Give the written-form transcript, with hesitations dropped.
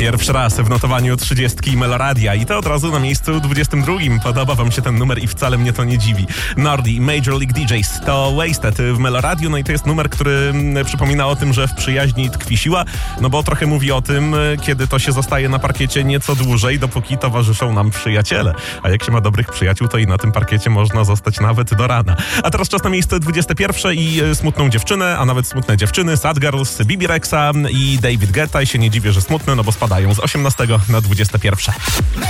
Pierwszy raz w notowaniu 30 Meloradia i to od razu na miejscu 22. Podoba wam się ten numer i wcale mnie to nie dziwi. Nordi, Major League DJs to Wasted w Meloradiu, no i to jest numer, który przypomina o tym, że w przyjaźni tkwi siła, no bo trochę mówi o tym, kiedy to się zostaje na parkiecie nieco dłużej, dopóki towarzyszą nam przyjaciele. A jak się ma dobrych przyjaciół, to i na tym parkiecie można zostać nawet do rana. A teraz czas na miejsce 21 i smutną dziewczynę, a nawet smutne dziewczyny, Sad Girls, Bibi Rexa i David Guetta. I się nie dziwię, że smutne, no bo spadają z 18 na 21.